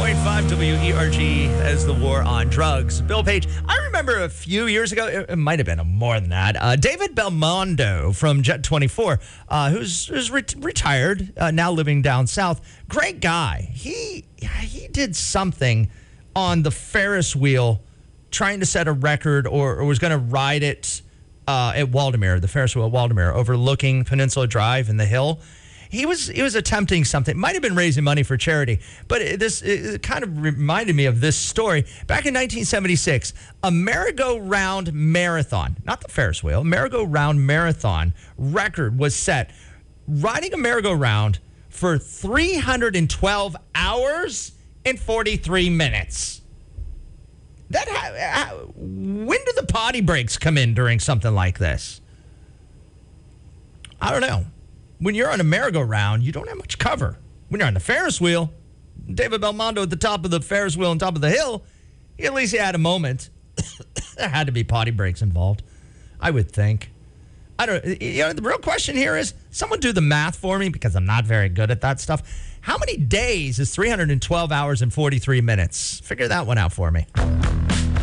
101.5 WERG as the war on drugs. Bill Page, I remember a few years ago, it might have been more than that, David Belmondo from Jet 24, who's retired, now living down south. Great guy. He did something on the Ferris wheel, trying to set a record or was going to ride it at Waldameer, the Ferris wheel at Waldameer, overlooking Peninsula Drive and the hill. He was attempting something. Might have been raising money for charity, but it kind of reminded me of this story. Back in 1976, a merry-go-round marathon, not the Ferris wheel, merry-go-round marathon record was set, riding a merry-go-round for 312 hours and 43 minutes. When do the potty breaks come in during something like this? I don't know. When you're on a merry-go-round, you don't have much cover. When you're on the Ferris wheel, David Belmondo at the top of the Ferris wheel on top of the hill, at least he had a moment. There had to be potty breaks involved, I would think. I don't. The real question here is, someone do the math for me, because I'm not very good at that stuff. How many days is 312 hours and 43 minutes? Figure that one out for me.